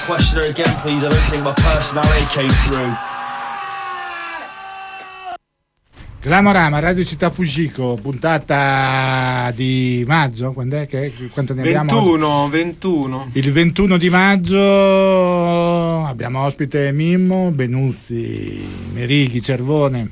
question her again, please. I don't think my personality came through. Glamorama, Radio Città Fujiko, puntata di maggio, quando è che quanto ne abbiamo? 21. Il 21 di maggio abbiamo ospite Mimmo, Benuzzi, Merighi, Cervone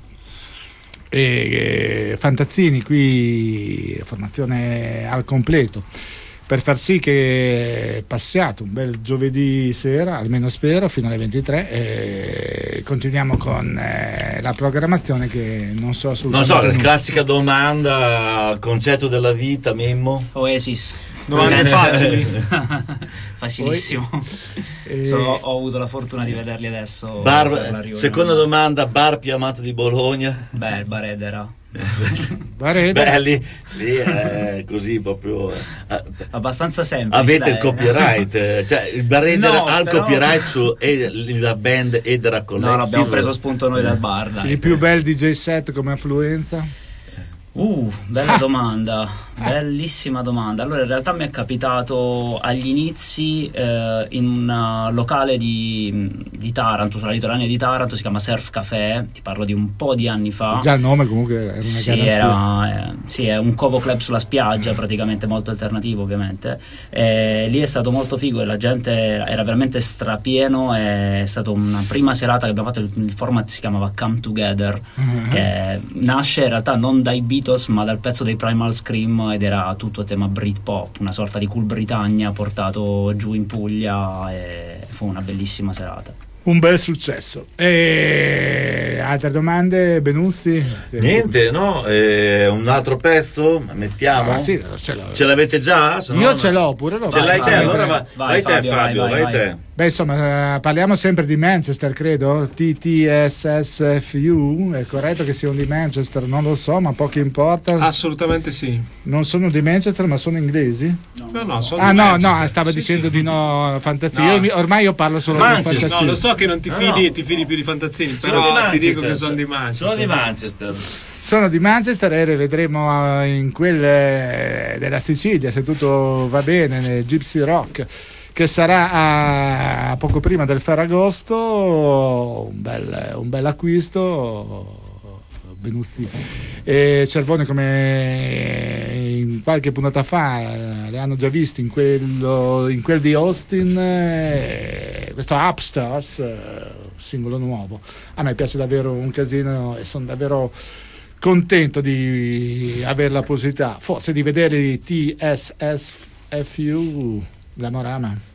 e Fantazzini, qui formazione al completo, per far sì che passato un bel giovedì sera, almeno spero, fino alle 23, e continuiamo con la programmazione che non so assolutamente. Non so, la classica domanda, concetto della vita, Mimmo? Oasis. Domande facili. Facilissimo. Ho avuto la fortuna di vederli adesso. Seconda domanda, bar più amato di Bologna? Beh, il Bar Edera. Beh, lì è così proprio abbastanza semplice. avete il copyright, cioè il Bar Edera ha il copyright su la band Edera Collective. No, l'abbiamo preso spunto noi dal bar, dai. Il più bel DJ set come affluenza? Bella domanda, bellissima domanda. Allora, in realtà mi è capitato agli inizi in un locale di Taranto, sulla litorania di Taranto, si chiama Surf Café, ti parlo di un po' di anni fa. Già il nome comunque era una garanzia. Sì, è un covo club sulla spiaggia, praticamente molto alternativo ovviamente. Lì è stato molto figo e la gente era veramente strapieno, è stata una prima serata che abbiamo fatto, il format si chiamava Come Together, che nasce in realtà non dai Beatles ma dal pezzo dei Primal Scream, ed era tutto a tema Britpop, una sorta di Cool Britannia portato giù in Puglia, e fu una bellissima serata. Un bel successo. E altre domande, Benuzzi? Niente, no? Un altro pezzo? Mettiamo? Sì, ce l'avete già? Io ce l'ho pure. Ce l'hai te? Allora vai te, Fabio, vai te. Beh, insomma, parliamo sempre di Manchester, credo. TTSSFU, è corretto che siano di Manchester? Non lo so, ma poco importa. Assolutamente sì. Non sono di Manchester, ma sono inglesi? No, sono di Manchester. No, stava dicendo di no, Fantazzini. No. Ormai io parlo solo di Fantazzini. No, lo so che non ti fidi più di Fantazzini, però ti dico che sono di Manchester. Sono di Manchester. E rivedremo in quelle della Sicilia, se tutto va bene, nel Gypsy Rock, che sarà a poco prima del Ferragosto. Un bel acquisto. Benuzzi e Cervone, come in qualche puntata fa le hanno già visti in quel di Austin, questo Upstars, singolo nuovo. A me piace davvero un casino e sono davvero contento di avere la possibilità forse di vedere TSSFU, Glamorama.